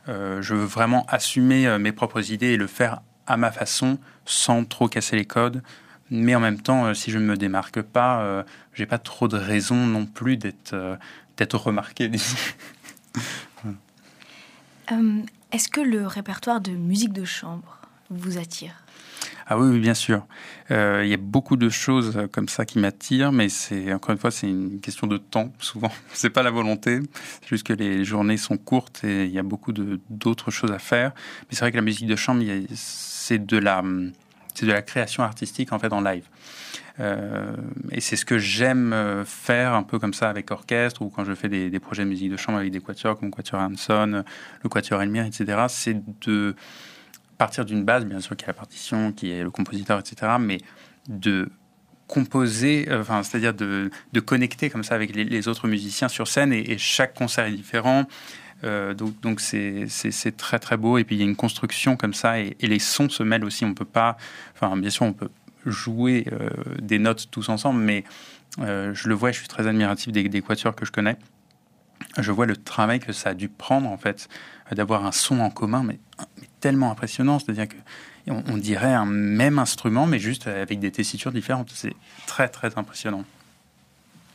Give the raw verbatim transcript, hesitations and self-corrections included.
Euh, je veux vraiment assumer euh, mes propres idées et le faire à ma façon, sans trop casser les codes. Mais en même temps, euh, si je ne me démarque pas, euh, j'ai pas trop de raison non plus d'être, euh, d'être remarqué, disons. euh, est-ce que le répertoire de musique de chambre vous attire ? Ah oui, oui, bien sûr. Euh, il y a beaucoup de choses comme ça qui m'attirent, mais c'est encore une fois, c'est une question de temps. Souvent, c'est pas la volonté. C'est juste que les journées sont courtes et il y a beaucoup de, d'autres choses à faire. Mais c'est vrai que la musique de chambre, il y a, c'est de la, c'est de la création artistique en fait en live. Euh, et c'est ce que j'aime faire un peu comme ça avec orchestre ou quand je fais des, des projets de musique de chambre avec des quatuors comme Quatuor Hanson, le Quatuor Elmire, et cetera. C'est de partir d'une base, bien sûr, qui est la partition, qui est le compositeur, et cetera, mais de composer, euh, enfin, c'est-à-dire de, de connecter comme ça avec les, les autres musiciens sur scène, et, et chaque concert est différent. Euh, donc, donc c'est, c'est, c'est très très beau. Et puis il y a une construction comme ça, et, et les sons se mêlent aussi. On peut pas, enfin, bien sûr, on peut jouer euh, des notes tous ensemble, mais euh, je le vois, je suis très admiratif des, des quatuors que je connais. Je vois le travail que ça a dû prendre, en fait, d'avoir un son en commun, mais, mais tellement impressionnant. C'est-à-dire qu'on on dirait un même instrument, mais juste avec des tessitures différentes. C'est très, très impressionnant.